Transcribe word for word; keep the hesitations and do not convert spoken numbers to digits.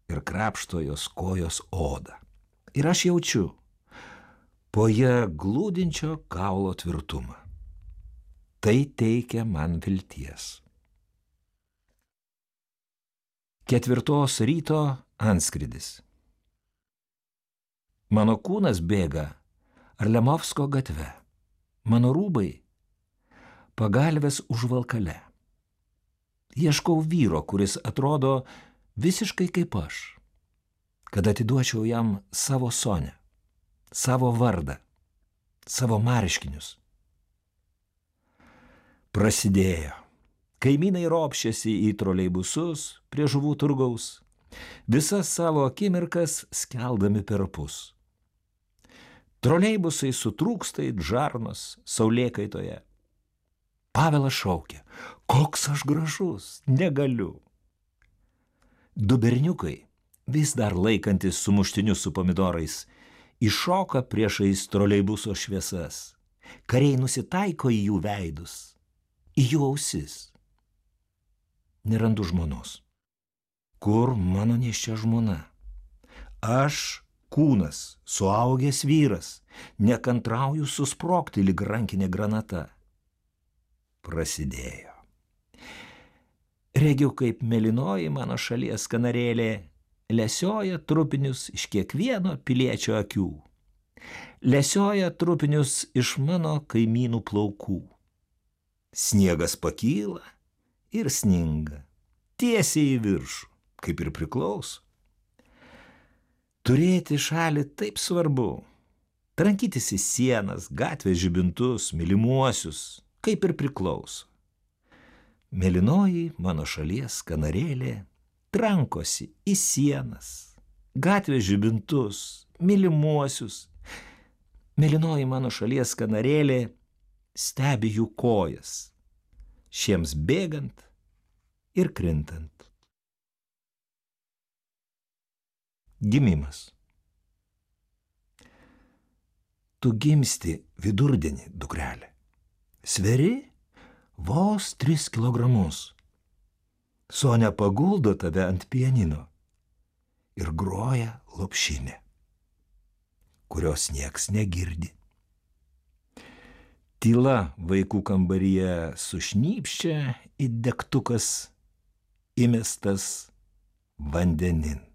ir krapšto jos kojos odą. Ir aš jaučiu po ją glūdinčio kaulo tvirtumą. Tai teikia man vilties. Ketvirtos ryto antskridis. Mano kūnas bėga Arlemovsko gatve. Mano rūbai pagalvės užvalkale. Ieškau vyro, kuris atrodo visiškai kaip aš, kad atiduočiau jam savo sonę, savo vardą, savo marškinius. Prasidėjo. Kaimynai ropščiasi į troleibusus prie Žuvų turgaus, visas savo akimirkas skeldami perpus. Troleibusai sutrūksta it žarnos saulėkaitoje. Pavelas šaukia, koks aš gražus, negaliu. Du berniukai, vis dar laikantis sumuštinius su pomidorais, iššoka priešais troleibuso šviesas. Kariai nusitaiko į jų veidus, į jų ausis. Nerandu žmonos. Kur mano nėščia žmona? Aš kūnas, suaugęs vyras, nekantrauju susprogti lyg rankinė granata. Prasidėjo. Regiu, kaip mėlynoji mano šalies kanarėlė lesioja trupinius iš kiekvieno piliečio akių. Lesioja trupinius iš mano kaimynų plaukų. Sniegas pakyla ir sninga, tiesiai į viršų, kaip ir priklauso. Turėti šalį taip svarbu, trankytis į sienas, gatvės žibintus, mylimuosius, kaip ir priklauso. Mėlynoji mano šalies kanarėlė trankosi į sienas, gatvės žibintus, mylimuosius. Mėlynoji mano šalies kanarėlė stebi jų kojas, šiems bėgant ir krintant. Gimimas. Tu gimsti vidurdienį, dukrelė. Sveri vos tris kilogramus. Sonia paguldo tave ant pianino ir groja lopšinę, kurios nieks negirdi. Tyla vaikų kambaryje sušnypščia it degtukas įmestas vandenin.